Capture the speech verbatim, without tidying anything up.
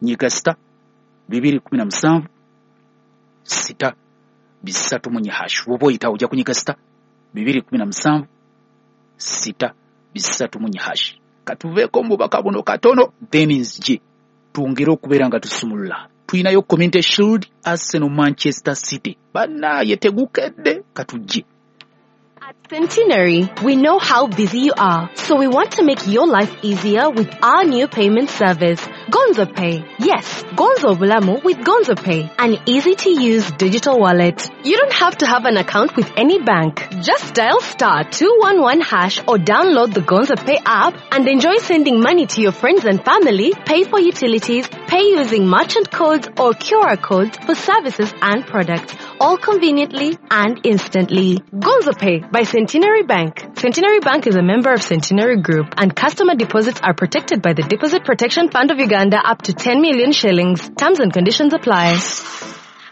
nyiga star bibiri kumi na musanvu sita bisatu munye hash wobo ita ujja kunyiga star bibiri kumi na musanvu sita bisatu munye hash katuveko mbubaka buno katono then nzije tuongere okubeera nga tusumulula tuyinayo Community Shield Arsenal Manchester City bana yetegukedde katujje. At Centenary, we know how busy you are, so we want to make your life easier with our new payment service, Gonzo Pay. Yes, Gonzo Bulamu with Gonzo Pay, an easy-to-use digital wallet. You don't have to have an account with any bank. Just dial star two one one hash or download the Gonzo Pay app and enjoy sending money to your friends and family, pay for utilities, pay using merchant codes or Q R codes for services and products, all conveniently and instantly. Gonzo Pay by Centenary Bank. Centenary Bank is a member of Centenary Group, and customer deposits are protected by the Deposit Protection Fund of Uganda up to ten million shillings. Terms and conditions apply.